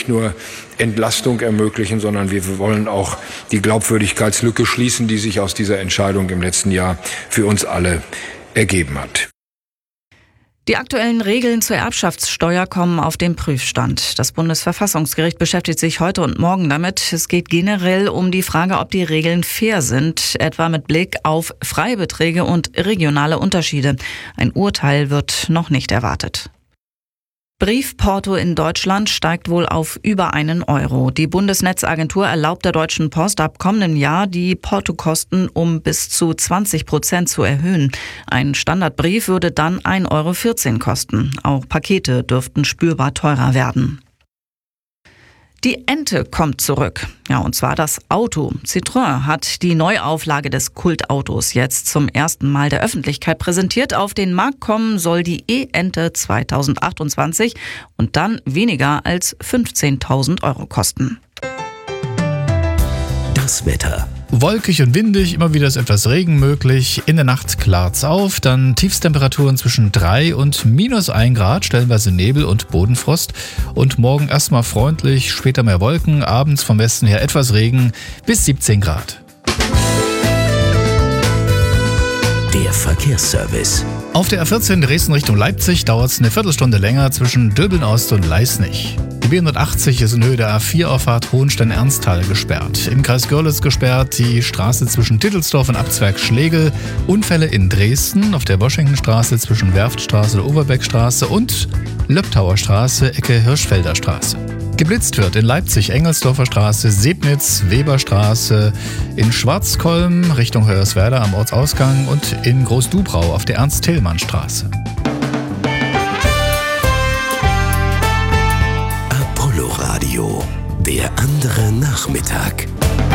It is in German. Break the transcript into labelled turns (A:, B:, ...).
A: nicht nur Entlastung ermöglichen, sondern wir wollen auch die Glaubwürdigkeitslücke schließen, die sich aus dieser Entscheidung im letzten Jahr für uns alle ergeben hat.
B: Die aktuellen Regeln zur Erbschaftssteuer kommen auf den Prüfstand. Das Bundesverfassungsgericht beschäftigt sich heute und morgen damit. Es geht generell um die Frage, ob die Regeln fair sind, etwa mit Blick auf Freibeträge und regionale Unterschiede. Ein Urteil wird noch nicht erwartet. Briefporto in Deutschland steigt wohl auf über €1. Die Bundesnetzagentur erlaubt der Deutschen Post ab kommenden Jahr, die Portokosten um bis zu 20% zu erhöhen. Ein Standardbrief würde dann €1,14 kosten. Auch Pakete dürften spürbar teurer werden. Die Ente kommt zurück. Ja, und zwar das Auto. Citroën hat die Neuauflage des Kultautos jetzt zum ersten Mal der Öffentlichkeit präsentiert. Auf den Markt kommen soll die E-Ente 2028 und dann weniger als 15.000 € kosten.
C: Das Wetter.
D: Wolkig und windig, immer wieder ist etwas Regen möglich. In der Nacht klart's auf, dann Tiefstemperaturen zwischen 3 und -1 Grad, stellenweise Nebel und Bodenfrost. Und morgen erstmal freundlich, später mehr Wolken, abends vom Westen her etwas Regen, bis 17 Grad.
C: Der Verkehrsservice.
D: Auf der A14 Dresden Richtung Leipzig dauert es eine Viertelstunde länger zwischen Döbeln Ost und Leisnig. Die B180 ist in Höhe der A4-Auffahrt Hohenstein-Ernsthal gesperrt. Im Kreis Görlitz gesperrt die Straße zwischen Tittelsdorf und Abzwerg-Schlegel. Unfälle in Dresden auf der Washingtonstraße zwischen Werftstraße und Oberbeckstraße und Löbtauer Straße, Ecke Hirschfelder Straße. Geblitzt wird in Leipzig Engelsdorfer Straße, Sebnitz, Weberstraße, in Schwarzkolm Richtung Hoyerswerda am Ortsausgang und in Großdubrau auf der Ernst-Thälmann-Straße.
C: Apollo Radio, der andere Nachmittag.